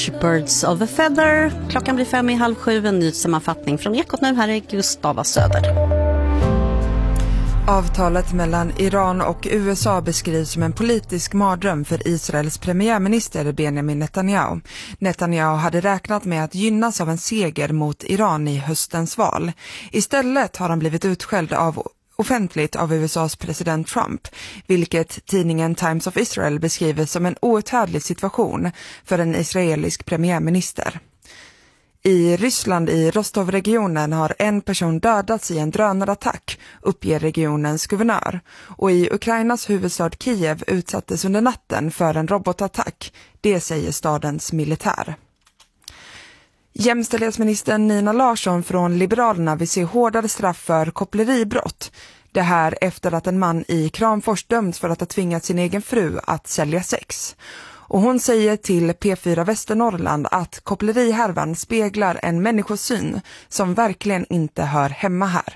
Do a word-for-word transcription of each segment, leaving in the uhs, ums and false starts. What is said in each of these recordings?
Birds of a feather. Klockan blir fem i halv sju. En nyhetssammanfattning från Ekot nu. Här är Gustava Söder. Avtalet mellan Iran och U S A beskrivs som en politisk mardröm för Israels premiärminister Benjamin Netanyahu. Netanyahu hade räknat med att gynnas av en seger mot Iran i höstens val. Istället har han blivit utskälld av offentligt av U S A:s president Trump, vilket tidningen Times of Israel beskriver som en outhärdlig situation för en israelisk premiärminister. I Ryssland i Rostov-regionen har en person dödats i en drönarattack, uppger regionens guvernör. Och i Ukrainas huvudstad Kiev utsattes under natten för en robotattack, det säger stadens militär. Jämställdhetsministern Nina Larsson från Liberalerna vill se hårdare straff för koppleribrott. Det här efter att en man i Kramfors dömts för att ha tvingat sin egen fru att sälja sex. Och hon säger till P fyra Västernorrland att kopplerihärvan speglar en människosyn som verkligen inte hör hemma här.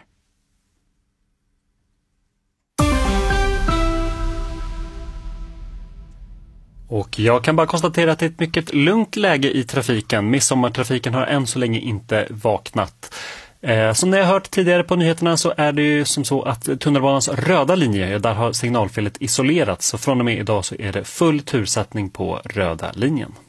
Och jag kan bara konstatera att det är ett mycket lugnt läge i trafiken. Midsommartrafiken har än så länge inte vaknat. Eh, som ni har hört tidigare på nyheterna så är det ju som så att tunnelbanans röda linje, där har signalfelet isolerats. Så från och med idag så är det full tursättning på röda linjen.